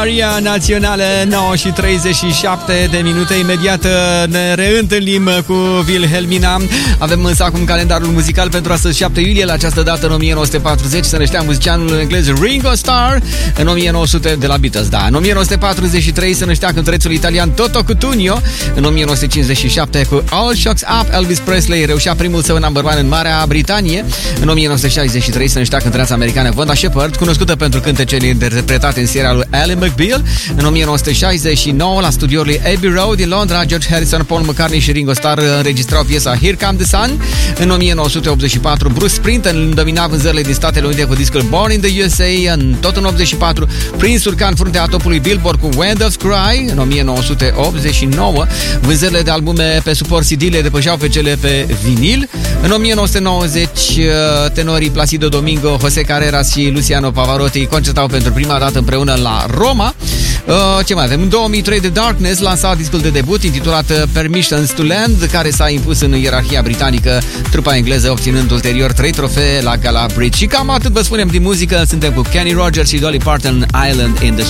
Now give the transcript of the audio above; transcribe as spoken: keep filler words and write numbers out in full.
Aria națională, nouă și treizeci și șapte de minute. Imediat ne reîntâlnim cu Wilhelmina. Avem însă acum calendarul muzical pentru astăzi, șapte iulie. La această dată, în o mie nouă sute patruzeci, se năștea muzicianul englez Ringo Starr. În o mie nouă sute, de la Beatles, da. În o mie nouă sute patruzeci și trei se năștea cântărețul italian Toto Cutugno. În o mie nouă sute cincizeci și șapte, cu All Shocks Up, Elvis Presley reușea primul său number one în Marea Britanie. În o mie nouă sute șaizeci și trei se năștea cântăreața americană Wanda Shepard, cunoscută pentru cântecele interpretate în serialul Ally McBeal. În o mie nouă sute șaizeci și nouă, la studiourile Abbey Road din Londra, George Harrison, Paul McCartney și Ringo Starr înregistrau piesa Here Come the Sun. În o mie nouă sute optzeci și patru, Bruce Springsteen domina vânzările din Statele Unite cu discul Born in the U S A. În, tot în optzeci și patru, Prince urca în fruntea topului Billboard cu When Doves Cry. În o mie nouă sute optzeci și nouă, vânzările de albume pe suport C D le depășeau pe cele pe vinil. În o mie nouă sute nouăzeci, tenorii Placido Domingo, José Carreras și Luciano Pavarotti concertau pentru prima dată împreună la Roma. Uh, ce mai avem? În două mii trei, The Darkness lansa discul de debut intitulat Permissions to Land, care s-a impus în ierarhia britanică, trupa engleză obținând ulterior trei trofee la Gala Bridge. Și cam atât vă spunem din muzică. Suntem cu Kenny Rogers și Dolly Parton, Island in the